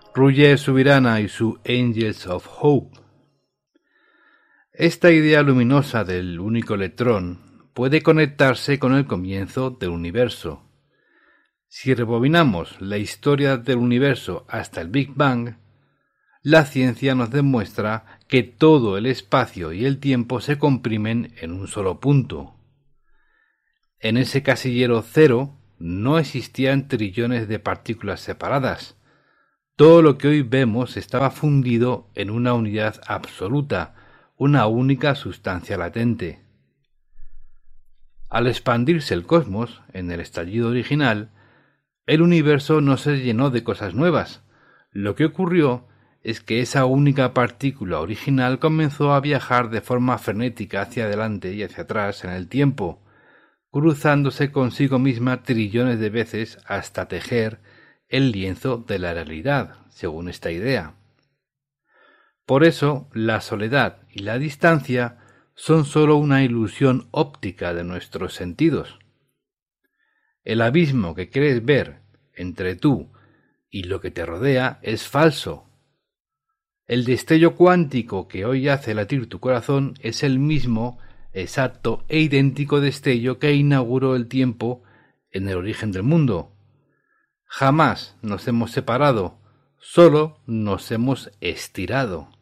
Roger Subirana y su Angels of Hope. Esta idea luminosa del único electrón puede conectarse con el comienzo del universo. Si rebobinamos la historia del universo hasta el Big Bang, la ciencia nos demuestra que todo el espacio y el tiempo se comprimen en un solo punto. En ese casillero cero no existían trillones de partículas separadas. Todo lo que hoy vemos estaba fundido en una unidad absoluta, una única sustancia latente. Al expandirse el cosmos, en el estallido original, el universo no se llenó de cosas nuevas. Lo que ocurrió es que esa única partícula original comenzó a viajar de forma frenética hacia adelante y hacia atrás en el tiempo, cruzándose consigo misma trillones de veces hasta tejer el lienzo de la realidad, según esta idea. Por eso, la soledad y la distancia son sólo una ilusión óptica de nuestros sentidos. El abismo que crees ver entre tú y lo que te rodea es falso. El destello cuántico que hoy hace latir tu corazón es el mismo, exacto e idéntico destello que inauguró el tiempo en el origen del mundo. Jamás nos hemos separado, solo nos hemos estirado.